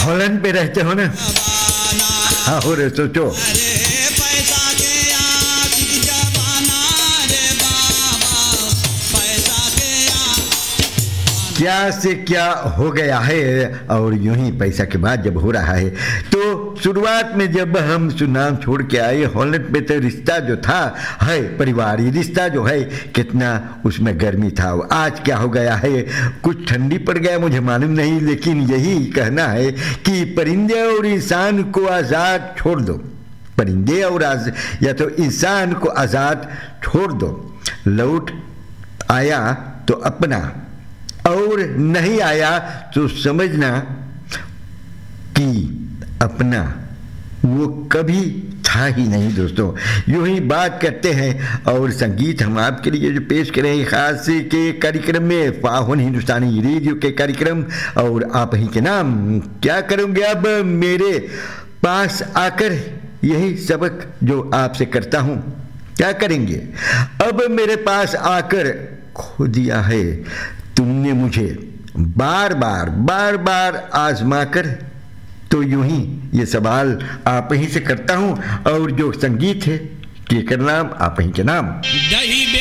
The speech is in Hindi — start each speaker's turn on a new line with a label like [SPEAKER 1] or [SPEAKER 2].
[SPEAKER 1] हॉलैंड पे रहते हो ना? हाँ हो रे, सोचो क्या से क्या हो गया है, और यूं ही पैसा के बाद जब हो रहा है। तो शुरुआत में जब हम सुनाम छोड़ के आए हॉलैंड में, तो रिश्ता जो था है परिवारी रिश्ता जो है, कितना उसमें गर्मी था। आज क्या हो गया है, कुछ ठंडी पड़ गया मुझे मालूम नहीं, लेकिन यही कहना है कि परिंदे और इंसान को आज़ाद छोड़ दो। परिंदे और या तो इंसान को आज़ाद छोड़ दो। लौट आया तो अपना, और नहीं आया तो समझना कि अपना वो कभी था ही नहीं। दोस्तों यूं ही बात करते हैं, और संगीत हम आपके लिए जो पेश करें खास के कार्यक्रम में, फाहुन हिंदुस्तानी रेडियो के कार्यक्रम, और आप ही के नाम। क्या करूँगे अब मेरे पास आकर, यही सबक जो आपसे करता हूँ। क्या करेंगे अब मेरे पास आकर, खो दिया है तुमने मुझे बार बार आजमा कर। तो यूं ही ये सवाल आप ही से करता हूं, और जो संगीत है के नाम आप ही के नाम।